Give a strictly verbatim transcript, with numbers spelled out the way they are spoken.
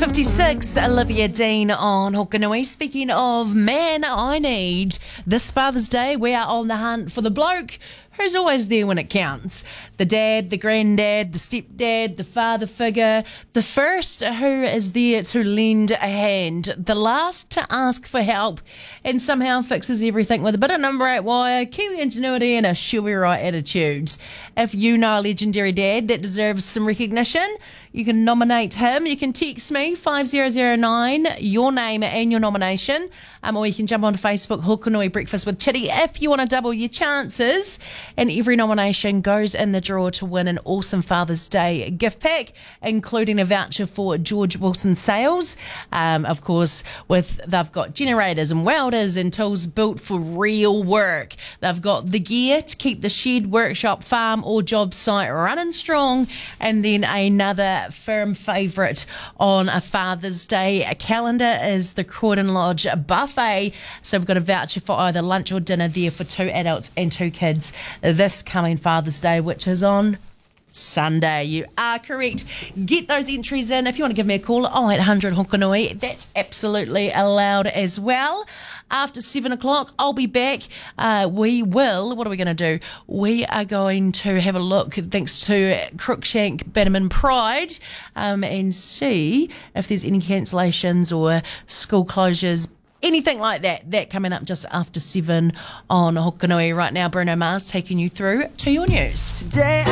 fifty-six, Olivia Dean on Hokanui. Speaking of man I need, this Father's Day we are on the hunt for the bloke who's always there when it counts. The dad, the granddad, the stepdad, the father figure. The first who is there to lend a hand. The last to ask for help and somehow fixes everything with a bit of number eight wire, Kiwi ingenuity and a she'll be right attitude. If you know a legendary dad that deserves some recognition, you can nominate him. You can text me five zero zero nine, your name and your nomination. Um, or you can jump onto Facebook, Hokanui Breakfast with Chitty, if you want to double your chances. And every nomination goes in the draw to win an awesome Father's Day gift pack, including a voucher for George Wilson Sales. Um, of course, with they've got generators and welders and tools built for real work. They've got the gear to keep the shed, workshop, farm or job site running strong. And then another firm favourite on a Father's Day calendar is the Croydon Lodge Buffet. So we've got a voucher for either lunch or dinner there for two adults and two kids this coming Father's Day, which is on Sunday. You are correct. Get those entries in. If you want to give me a call, oh eight hundred Hokanui, that's absolutely allowed as well. After seven o'clock, I'll be back. Uh, we will, what are we going to do? We are going to have a look, thanks to Crookshank Bannerman Pride, um, and see if there's any cancellations or school closures, anything like that. That coming up just after seven on Hokanui. Right now, Bruno Mars taking you through to your news. Today